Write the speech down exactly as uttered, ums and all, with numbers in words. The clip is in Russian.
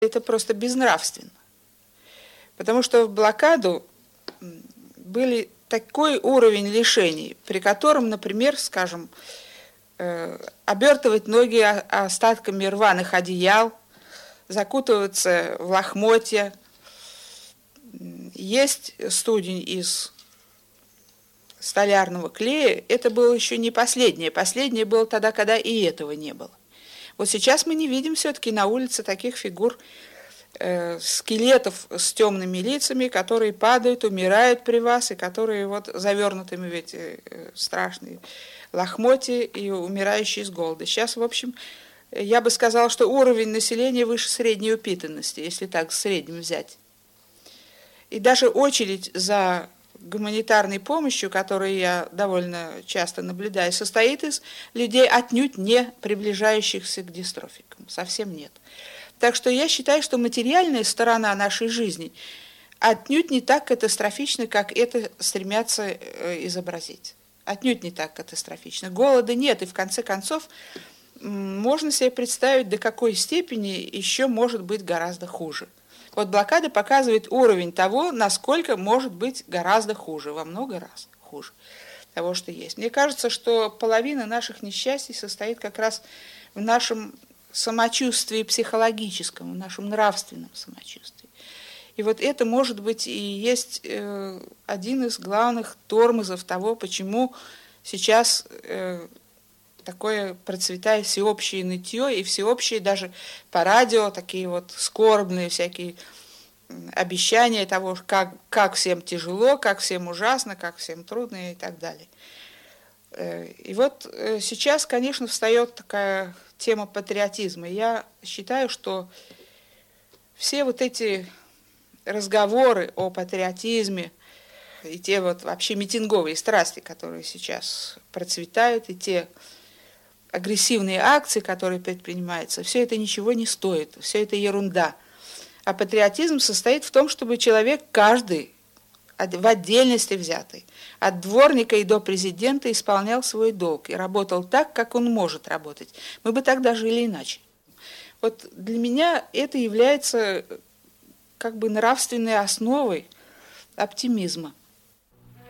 Это просто безнравственно. Потому что в блокаду были такой уровень лишений, при котором, например, скажем, обертывать ноги остатками рваных одеял, закутываться в лохмотья, есть студень из столярного клея, это было еще не последнее. Последнее было тогда, когда и этого не было. Вот сейчас мы не видим все-таки на улице таких фигур, э, скелетов с темными лицами, которые падают, умирают при вас, и которые вот завернутыми в эти э, страшные лохмотья и умирающие с голода. Сейчас, в общем, я бы сказала, что уровень населения выше средней упитанности, если так в среднем взять. И даже очередь за гуманитарной помощью, которую я довольно часто наблюдаю, состоит из людей, отнюдь не приближающихся к дистрофикам. Совсем нет. Так что я считаю, что материальная сторона нашей жизни отнюдь не так катастрофична, как это стремятся изобразить. Отнюдь не так катастрофично. Голода нет, и в конце концов можно себе представить, до какой степени еще может быть гораздо хуже. Вот блокада показывает уровень того, насколько может быть гораздо хуже, во много раз хуже того, что есть. Мне кажется, что половина наших несчастий состоит как раз в нашем самочувствии психологическом, в нашем нравственном самочувствии. И вот это, может быть, и есть один из главных тормозов того, почему сейчас такое процветает всеобщее нытье и всеобщие даже по радио такие вот скорбные всякие обещания того, как, как всем тяжело, как всем ужасно, как всем трудно и так далее. И вот сейчас, конечно, встает такая тема патриотизма. Я считаю, что все вот эти разговоры о патриотизме и те вот вообще митинговые страсти, которые сейчас процветают, и те агрессивные акции, которые предпринимаются, все это ничего не стоит, все это ерунда. А патриотизм состоит в том, чтобы человек, каждый, в отдельности взятый, от дворника и до президента, исполнял свой долг и работал так, как он может работать. Мы бы тогда жили иначе. Вот для меня это является как бы нравственной основой оптимизма.